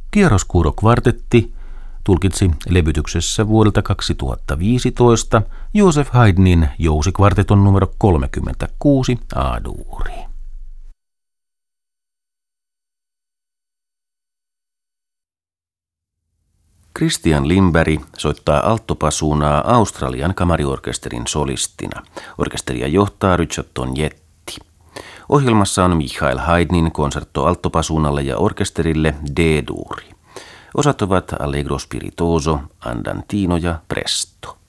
Chiaroscuro-kvartetti tulkitsi levytyksessä vuodelta 2015 Joseph Haydnin jousikvarteton numero 36 A-duuri. Christian Lindberg soittaa alttopasuunaa Australian kamariorkesterin solistina. Orkesteria johtaa Richard Tognetti. Ohjelmassa on Michael Haydnin konsertto alttopasuunalle ja orkesterille D-duuri. Osat ovat Allegro spiritoso, andantino ja presto.